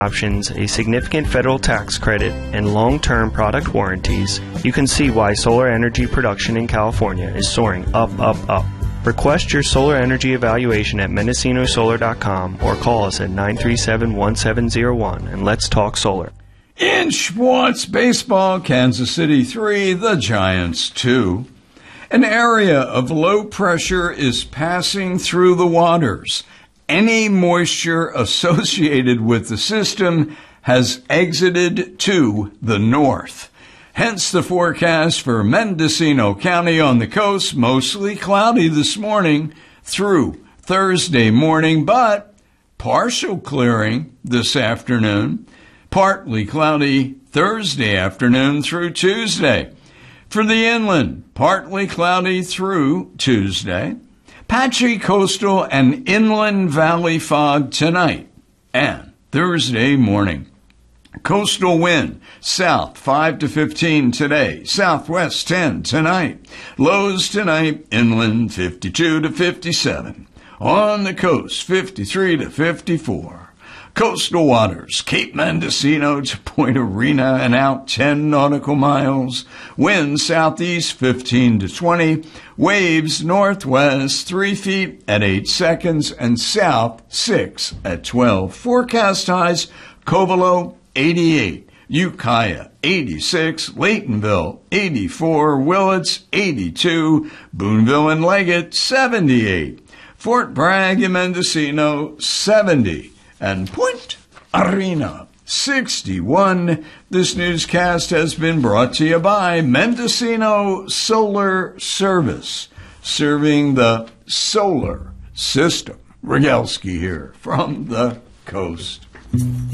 options, a significant federal tax credit, and long-term product warranties, you can see why solar energy production in California is soaring up, up, up. Request your solar energy evaluation at MendocinoSolar.com or call us at 937-1701 and let's talk solar. In sports, baseball, Kansas City 3, the Giants 2. An area of low pressure is passing through the waters. Any moisture associated with the system has exited to the north. Hence the forecast for Mendocino County on the coast, mostly cloudy this morning through Thursday morning, but partial clearing this afternoon, partly cloudy Thursday afternoon through Tuesday. For the inland, partly cloudy through Tuesday. Patchy coastal and inland valley fog tonight and Thursday morning. Coastal wind, south 5 to 15 today, southwest 10 tonight. Lows tonight, inland 52 to 57. On the coast, 53 to 54. Coastal waters, Cape Mendocino to Point Arena and out 10 nautical miles. Wind southeast 15 to 20. Waves northwest 3 feet at 8 seconds and south 6 at 12. Forecast highs, Covelo 88. Ukiah 86, Laytonville 84, Willits 82, Boonville and Leggett 78, Fort Bragg and Mendocino 70. And Point Arena, 61. This newscast has been brought to you by Mendocino Solar Service, serving the solar system. Rogalski here from the coast.